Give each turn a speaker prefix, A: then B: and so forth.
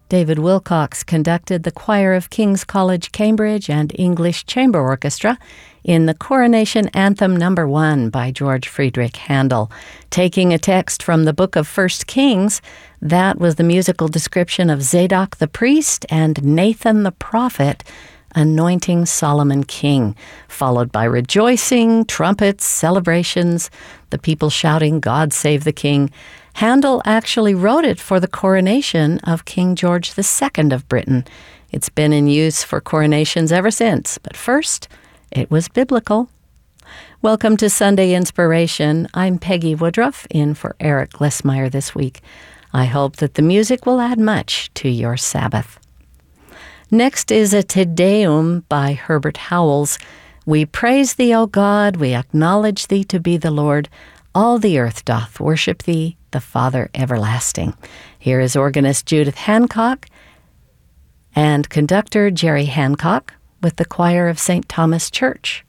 A: David Wilcox conducted the choir of King's College, Cambridge and English Chamber Orchestra in the Coronation Anthem No. 1 by George Friedrich Handel. Taking a text from the book of 1 Kings, that was the musical description of Zadok the priest and Nathan the prophet anointing Solomon king, followed by rejoicing, trumpets, celebrations, the people shouting, "God save the King." Handel actually wrote it for the coronation of King George II of Britain. It's been in use for coronations ever since, but first, it was biblical. Welcome to Sunday Inspiration. I'm Peggy Woodruff, in for Eric Glessmeyer this week. I hope that the music will add much to your Sabbath. Next is a Te Deum by Herbert Howells. We praise thee, O God, we acknowledge thee to be the Lord. All the earth doth worship thee, the Father everlasting. Here is organist Judith Hancock and conductor Jerry Hancock with the choir of St. Thomas Church.